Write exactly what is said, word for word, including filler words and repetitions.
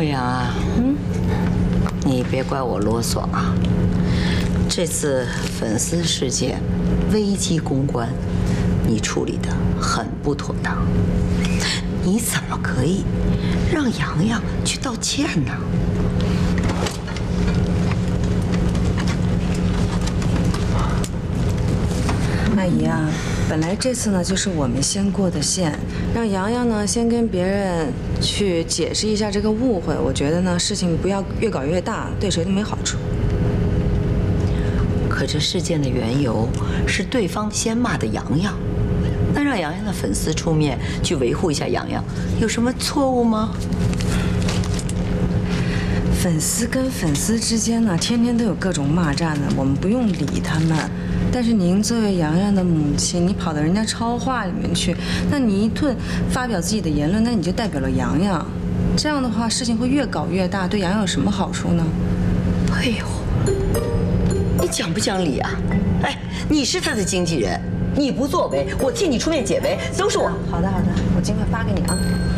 慧阳啊，嗯，你别怪我啰嗦啊。这次粉丝事件危机公关，你处理的很不妥当。你怎么可以让洋洋去道歉呢？ 阿姨啊，本来这次呢就是我们先过的线，让洋洋呢先跟别人去解释一下这个误会。我觉得呢事情不要越搞越大，对谁都没好处。 可这事件的缘由是对方先骂的洋洋，那让洋洋的粉丝出面去维护一下洋洋，有什么错误吗？ 粉丝跟粉丝之间呢，天天都有各种骂战的，我们不用理他们。但是您作为洋洋的母亲，你跑到人家超话里面去，那你一顿发表自己的言论，那你就代表了洋洋。这样的话，事情会越搞越大，对洋洋有什么好处呢？ 哎呦，你讲不讲理啊？哎，你是他的经纪人，你不作为，我替你出面解围，都是我。 好的好的，我尽快发给你啊。